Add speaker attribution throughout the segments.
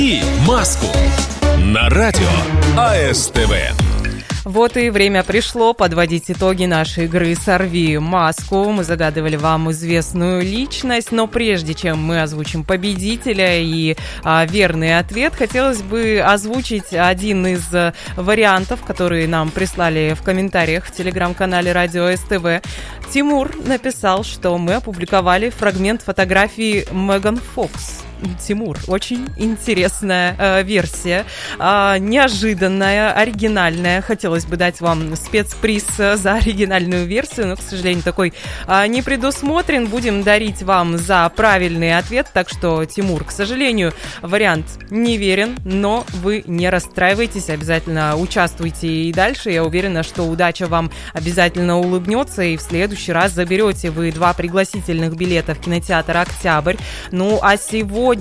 Speaker 1: И маску на радио АСТВ.
Speaker 2: Вот и время пришло подводить итоги нашей игры «Сорви маску». Мы загадывали вам известную личность, но прежде чем мы озвучим победителя и верный ответ, хотелось бы озвучить один из вариантов, которые нам прислали в комментариях в телеграм-канале «Радио СТВ». Тимур написал, что мы опубликовали фрагмент фотографии Меган Фокс. Тимур, очень интересная версия, неожиданная, оригинальная. Хотелось бы дать вам спецприз за оригинальную версию, но, к сожалению, такой не предусмотрен. Будем дарить вам за правильный ответ. Так что, Тимур, к сожалению, вариант неверен, но вы не расстраивайтесь, обязательно участвуйте и дальше. Я уверена, что удача вам обязательно улыбнется, и в следующий раз заберете вы 2 пригласительных билета в кинотеатр «Октябрь». Ну, а сегодня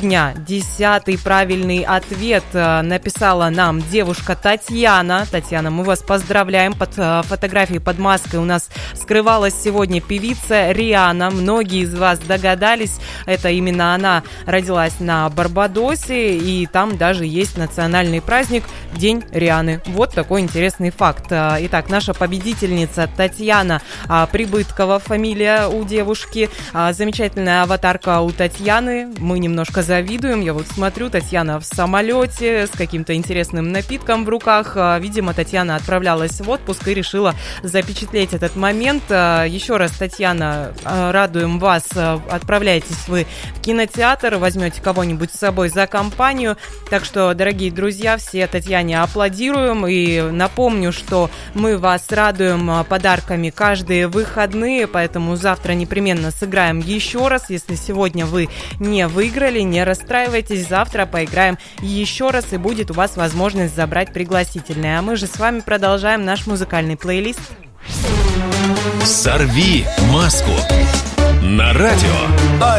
Speaker 2: 10-й правильный ответ написала нам девушка Татьяна. Татьяна, мы вас поздравляем. Под фотографией под маской у нас скрывалась сегодня певица Риhanna. Многие из вас догадались, это именно она родилась на Барбадосе, и там даже есть национальный праздник День Рианны. Вот такой интересный факт. Итак, наша победительница Татьяна Прибыткова, фамилия у девушки. Замечательная аватарка у Татьяны. Мы немножко завидуем. Я вот смотрю, Татьяна в самолете с каким-то интересным напитком в руках. Видимо, Татьяна отправлялась в отпуск и решила запечатлеть этот момент. Еще раз, Татьяна, радуем вас. Отправляйтесь вы в кинотеатр, возьмете кого-нибудь с собой за компанию. Так что, дорогие друзья, все Татьяне аплодируем. И напомню, что мы вас радуем подарками каждые выходные, поэтому завтра непременно сыграем еще раз. Если сегодня вы не выиграли, не расстраивайтесь, завтра поиграем еще раз, и будет у вас возможность забрать пригласительное. А мы же с вами продолжаем наш музыкальный плейлист.
Speaker 1: «Сорви маску» на радио